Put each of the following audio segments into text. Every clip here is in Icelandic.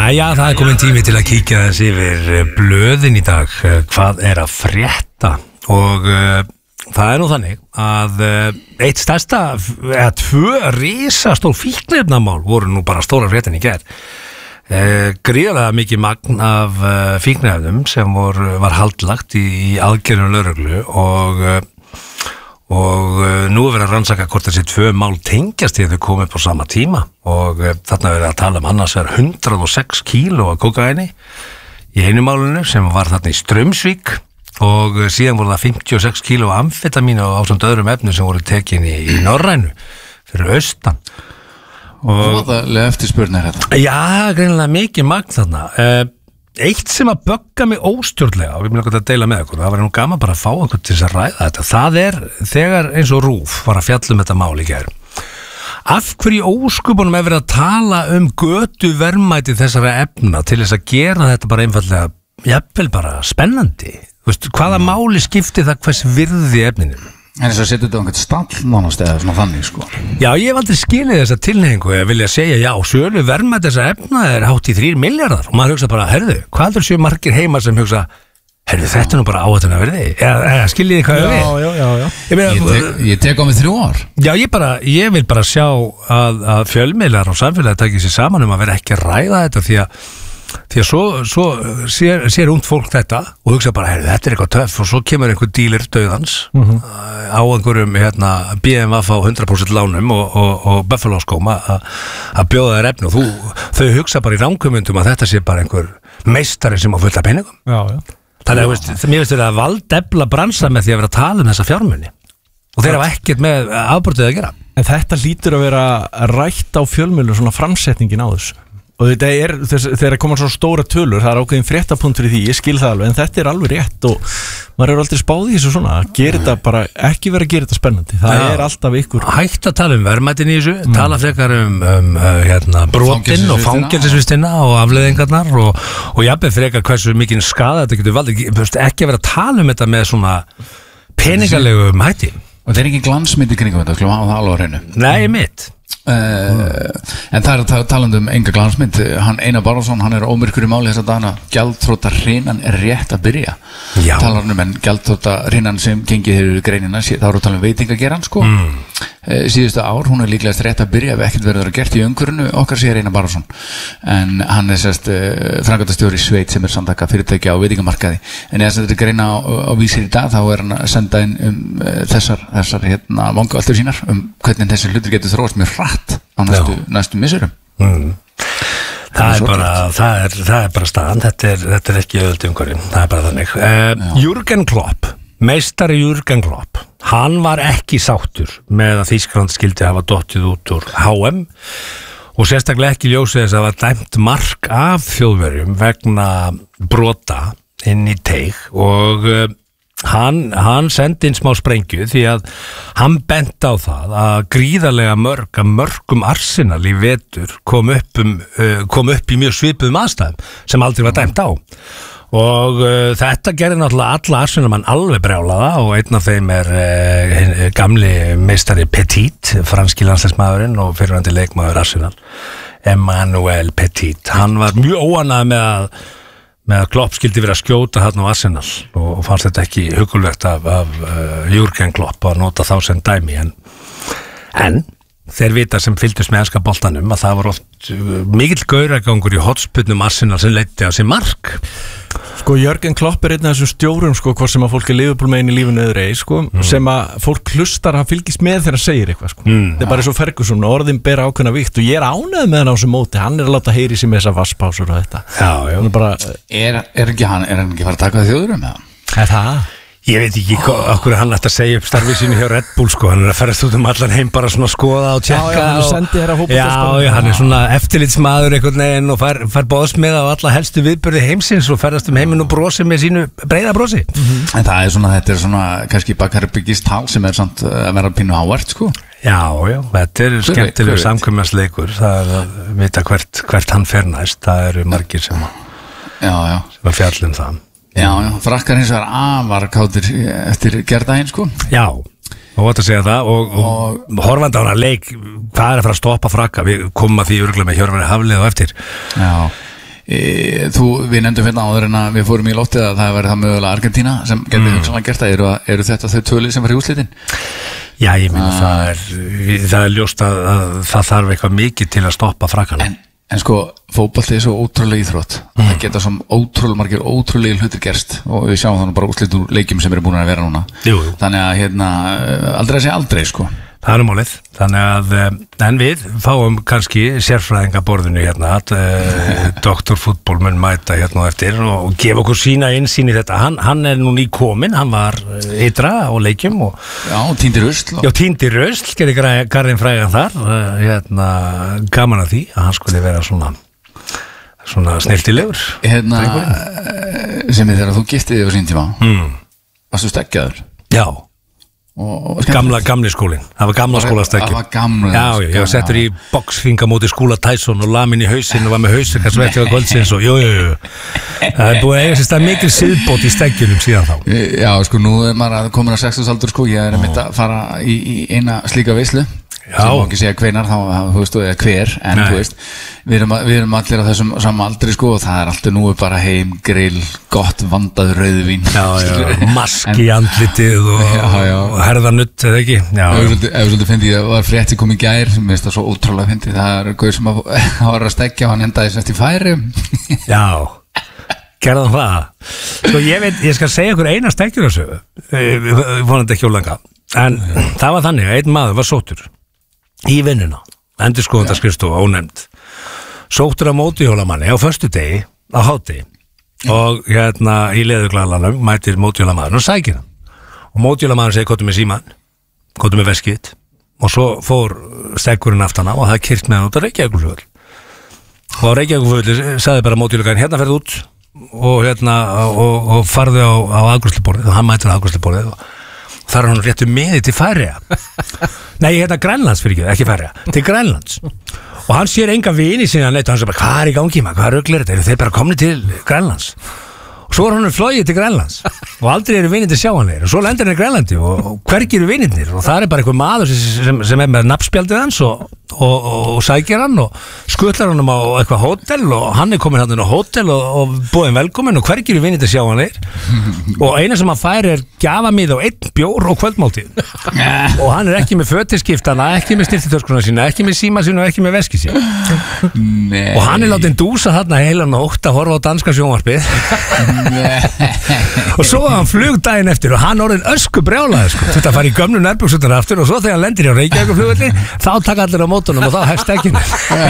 Jæja, það komin tími til að kíkja þess yfir blöðin í dag. Hvað að frétta? Og það nú þannig að eitt stærsta, eða 2 risastór fíkniefnamál voru nú bara stóra fréttin í gær. Gríðarlega mikið magn af fíkniefnum sem var haldlagt í aðgerðum lögreglu og nú verið að rannsaka hvort þessi 2 mál tengjast því að þau komu upp á sama tíma og þarna verið að tala annars 106 kíló af kókaíni í einu málinu sem var þarna í Straumsvík og síðan voru það 56 kíló af amfetamínu og ásamt öðrum efnum sem voru tekin í Norrænu fyrir austan. Og það eftirspurn þetta? Já, greinilega mikið magn þarna. Eitt sem að bögga mig óstjórnlega og við viljum að deila með okkur, það var nú gaman bara að fá okkur til þess að ræða þetta, það þegar eins og RÚV var að fjalla þetta mál í gær. Af hverju óskupunum verið að tala götu verðmæti þessara efna til þess að gera þetta bara einfallega, jafnvel bara spennandi? Hvaða máli skipti það hvers virði efninu? En þess að setja þetta á einhvern stall nánast eða svona þannig sko. Já, ég hef aldrei skilið þessa tilhneigingu að vilja segja já, sölu verðmæti þessa efna hátt í 3 milljarðar og maður hugsa bara, herðu, hvað séu margir heima sem hugsa, herðu, þetta nú bara áhættuna verði? Eða skiljið þið hvað við? Ég tek á mig 3 ár. Já, ég vil bara sjá að fjölmiðlar og samfélagi takið sér saman að vera ekki að ræða þetta því að svo sér ungt fólk þetta og hugsa bara, herru, þetta eitthvað töff og svo kemur einhver dílir dauðans á einhverjum BMF á 100% lánum og Buffalo skóm að bjóða þér efni og þau hugsa bara í rangumundum að þetta sé bara einhver meistari sem á fullt af peningum. Þannig að mér finnst þetta að valdefla bransa með því að vera að tala þessa fjármuni og þeir hafa ekkert með afbrotið að gera. En þetta hlýtur að vera rætt á fjölmiðlum svona framsetningin á þessu. Og þetta þegar koma svo stóra tölur, það ákveðin fréttapunkt fyrir því, ég skil það alveg, en þetta alveg rétt og maður aldrei spáð í þessu svona, þetta bara, ekki vera að gera þetta spennandi, það alltaf ykkur. Hægt að tala verðmætin í þessu, tala frekar brotin og fangelsisvistina og afleiðingarnar og jafnveg frekar hversu mikinn skaða þetta getur valdið, ekki að vera að tala þetta með svona peningalegum hætti. Og það ekki glansmynd í kringum þetta, skulum hafa það alveg á hreinu. Nei, mitt. En það talandi enga glansmynd, hann Einar Bárðarson, hann ómyrkur í máli þess að dana gjaldþrota hrinan rétt að byrja. Talar hann en gjaldþrota hrinan sem gengið hefur greinina, þá eru að tala veitingageran sko. Síðustu ár, hún líklegast rétt að byrja ef ekkert verður að gert í umhverfinu okkar segir Einar Bárðarson, en hann sérst framkvæmdastjóri í sveit sem samtaka fyrirtækja á veitingamarkaði, en eða þetta greina á vísir í dag, þá hann að senda inn þessar vangaveltur sínar hvernig þessi hlutur getur þróast mjög hratt á næstu missurum. Það er bara staðan, þetta er ekki öðvöld umhverfin, það er bara þannig. Jürgen Klopp, meistari Jürgen Klopp, hann var ekki sáttur með að Þýskaland skildi hafa dottið út úr HM og sérstaklega ekki ljósið þess að það var dæmt mark af Þjóðverjum vegna brota inn í teig og hann sendi inn smá sprengju því að hann bent á það að gríðarlega mörgum Arsenal í vetur kom upp í mjög svipuðum aðstæðum sem aldrei var dæmt á og þetta gerði náttúrulega alla Arsenalmann alveg brjálaða og einn af þeim gamli meistari Petit, franski landsliðsmaðurinn og fyrrverandi leikmaður Arsenal Emmanuel Petit, hann var mjög óánægður með að Klopp skildi vera að skjóta hann á Arsenal og fannst þetta ekki hugulegt af Jürgen Klopp að nota þá sem dæmi en þeir vita sem fylgdust með enska boltanum að það var oft mikill gauragangur í hotsputnum Arsenal sem leiddi á sig mark. Sko Jürgen Klopp einn af þessum stjórum sko, hvort sem að fólk Liverpool megin í lífinu eður ei sko, sem að fólk hlustar, hann fylgist með þegar hann segir eitthvað sko. Það er bara eins og Ferguson, orðin bera ákveðna vikt og ég ánægð með hann á þessum móti, hann að láta heyri sig með þessa vasspásur og þetta. Já. Er hann ekki fara að taka það þjóðurum með hann? Það? Ég veit ekki okkur hann ætti að segja upp starfið sínu hjá Red Bull sko, hann að ferast út allan heim bara svona að skoða og tjekka Já, hann svona eftirlitsmaður einhvern veginn og fær boðsmiða á alla helstu viðburði heimsins og ferðast heiminn og brosi með sínu breiða brosi En þetta er svona kannski bakherbyggist tal sem samt að vera pínu ávart sko Já, þetta skemmtilegur samkvæmjarsleikur það að vita hvert hann fer næst það eru margir sem að fjalla það Já, frakkar hins vegar afar kátir eftir gerdaginn sko Já, og þetta segja það og horfandi á hana leik hvað að fara að stoppa frakka við komum að því örgulega með Hjörvar Haflið og eftir Já, Við nefndum hérna áður en að við fórum í loftið að það væri það mögulega Argentína sem getur hugsanlega gert það. Eru þetta þau tvö lið sem var í úrslitin? Já, ég meina það er ljóst að það þarf eitthvað mikið til að stoppa Frakkana. En sko, fótbolti er svo ótrúlega íþrótt. Það geta svo ótrúlega hlutir gerst og við sjáum þannig bara úrslit úr leikjum sem eru búin að vera núna. Jú. Þannig að aldrei að segja aldrei, sko. Það er málið, þannig að en við fáum kannski sérfræðingaborðinu hérna Dr. Fútból mun mæta hérna og eftir og gefa okkur sína innsýn í þetta. Hann er nú nýkominn, hann var ytra á leikjum og já, týndi rusl. Já, týndi rusl, gerði garðin frægan þar gaman að því að hann skulle vera svona sniltilegur sem þegar þú giftið þig á sín tíma varstu stekkjaður? Já. Gamli skólinn, það var gamla skólastekkin. Já, settur í boxfinga móti Skúla Tyson og lamin í hausinn og var með hausverkarsvetti á kvöldsins og jú. Það er búið að eiga sér stað mikil siðbót í stekkjunum síðan þá. Já, sko, nú er maður að koma á 60 aldur, sko, ég er að fara í eina slíka veislu. sem má ekki segja hvenar þá, þú veist, eða hver en þú veist, við erum allir á þessum sama aldri sko og það alltaf nú bara heim, grill, gott vandað rauðvín maski andlitið og herðanutt eða ekki ef svolítið fyndi ég, var frétti kom í gær mér finnst það svo ótrúlega fyndi, það er gauð sem var að stekja og hann endaði sérst í færi gerðan það sko ég skal segja ykkur eina stekkjur þessu vonandi ekki ólanga en það var þannig að einn maður var sóttur í vinnuna, endurskoðundarskrifstofa ónefnd, sóttur á mótihjólamanni á föstudegi á hádegi og hérna í leðuglalanum mætir mótihjólamaðurinn og sækir hann og mótihjólamaðurinn segir kottu með síman kottu með veskið og svo fór stekkurinn aftana og það kyrt með hann út á Reykjavíkurflugvöll og á Reykjavíkurflugvölli sagði bara mótihjólagarinn hérna ferðu út og hérna og farðu á afgreiðsluborðið og hann mætir á afgreiðsluborðið og þar er hann réttu miði til Færeyja nei, hérna Grænlands fyrir ekki Færeyja, til Grænlands og hann sér enga vini síðan neitt og hann sér bara, hvað er í gangi maður, hvað rugl er þetta, eru þeir bara komni til Grænlands og svo er hann flogið til Grænlands og aldrei eru vinir til sjáanleir og svo lendir hann í Grænlandi og hvergi eru vinirnir og það er bara einhver maður sem er með nafnspjaldið hans og sækir hann og skutlar hann á eitthvað hótel og hann er komin hann inn á hótel og búinn velkomin og hvergi eru vinir til sjáanleir og eina sem hann fær er gjafamið og einn bjór og kvöldmáltíð og hann er ekki með fötiskiptana, ekki með snirtitöskuna sína, ekki með síma sína og ekki með veski sína og hann er látinn dúsa þarna heilan nótt að horfa á danska sjónvarpið og svo var hann flug daginn eftir og hann orðin ösku brjálaði sko. Þetta fari í gömlu nærbuxurnar aftur og svo þegar hann lendir í Reykjavíkurflugvelli þá taka allir á mótunum og þá hefst ekkinu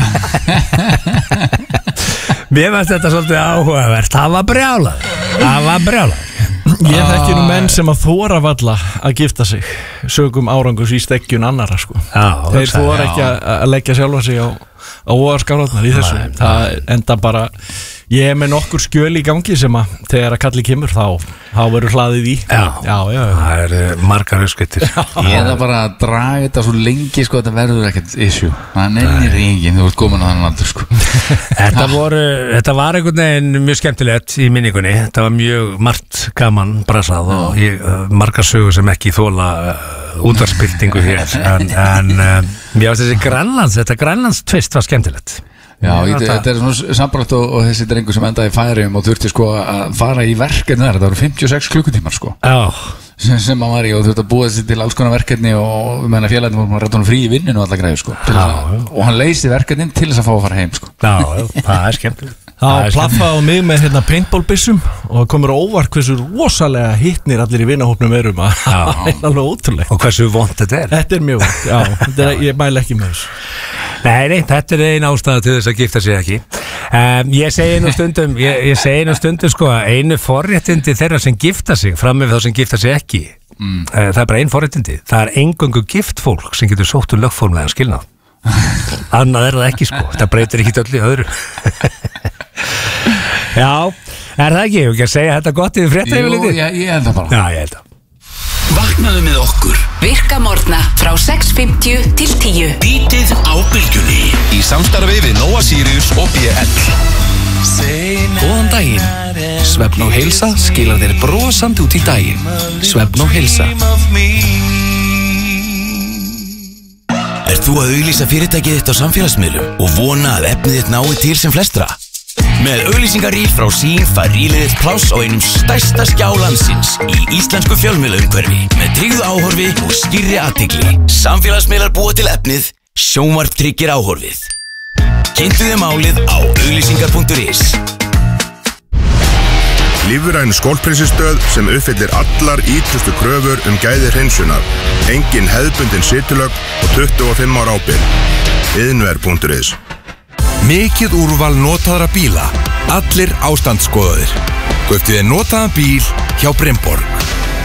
Mér veist þetta svolítið áhugavert það var brjálaði Ég þekki nú menn sem að þora valla að gifta sig sögum árangus í stekkjun annara sko. Þeir þora ekki að leggja sjálfa sig á óarskáratnar í þessu það enda bara ég er með nokkur skjöl í gangi sem að þegar að kalli kemur þá verður hlaðið í það er margar uppskrittir ég er það bara að draga þetta svo lengi sko þetta verður ekkert issue það nefnir enginn, þú ert komin á þannig aldur sko þetta var einhvern veginn mjög skemmtilegt í minningunni þetta var mjög margt gaman brasað og margar sögur sem ekki þóla útvarspiltingu hér en mér finnst þetta Grænlands tvist var skemmtilegt Já, þetta er svona sambrætt og þessi drengur sem endaði í Færeyjum og þurfti sko að fara í verkefni þar, þetta voru 56 klukkutímar sko sem maður var í og þurfti að búa þessi til alls konar verkefni og við meina félagin voru að rætta hann frí í vinninu og alla græðu sko og hann leysi verkefnin til þess að fá að fara heim sko Já, það er skemmtilegt Það plaffaði á mig með paintballbyssum og komur óvart hversu rosalega hittnir allir í vinahópnum erum að það er alveg ótrúlegt Og hversu vont þetta er Þetta er mjög vont, já, ég mæla ekki með þessu Nei, þetta er ein ástæða til þess að gifta sig ekki Ég segi nú stundum sko að einu forréttindi þeirra sem gifta sig fram með þá sem gifta sig ekki það er bara ein forréttindi það er eingöngu gift fólk sem getur sótt lögformlega skilnað annað er það ekki sko, það breytir ekki öllu öðru Já, er það ekki? Ég ekki að segja þetta gott yfir frétta yfir litið? Jú, ég held það bara Já, ég held það Vaknaðu með okkur Virka morgna frá 6:50 til 10 Bítið á bylgjunni Í samstarfi við Nóa Sirius og BL Góðan daginn Svefn og heilsa skilar þér brosandi út í daginn Svefn og heilsa Ert þú að auglýsa fyrirtækið þitt á samfélagsmiðlum og vona að efnið þitt nái til sem flestra? Með auglýsingarýr frá Sín fær rýliðið pláss á einum stærsta skjá landsins í íslensku fjölmiðlaumhverfi með tryggðu áhorfi og skýrri athygli. Samfélagsmiðlar búa til efnið, sjónvarp tryggir áhorfið. Kynntu þið málið á auglýsingar.is. Lífræn skólprinsistöð sem uppfyllir allar ítrustu kröfur gæði hreinsunar. Engin hefðbundin situlögn og 25 ára ábyrgð. Iðnver.is. Mikið úrval notaðra bíla. Allir ástandsskoðaðir. Kauptu þér notaðan bíl hjá Brynborg.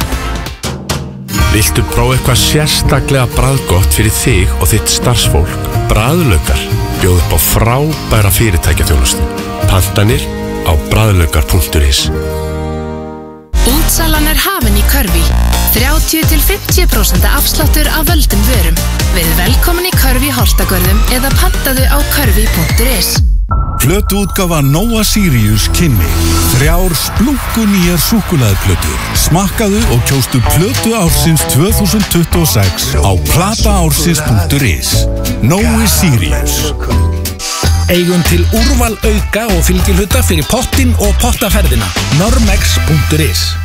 Viltu prófa eitthvað sérstaklega bragðgott fyrir þig og þitt starfsfólk? Bragðlaukar bjóð upp á frábæra fyrirtækjaþjónustu. Pantanir á bragðlaukar.is. Útsalan hafin í Körfi. 30-50% afsláttur af völdum vörum. Við velkomin í Körfi Holtagörðum eða pantaðu á körfi.is. Plötuútgáfa Nóa Sirius kynni 3 splunkunýjar súkkulaðiplötur. Smakkaðu og kjóstu plötu ársins 2026 á plataársins.is. Nói Sirius. Eigum til úrval auka og fylgihluta fyrir pottin og pottaferðina. Normex.is.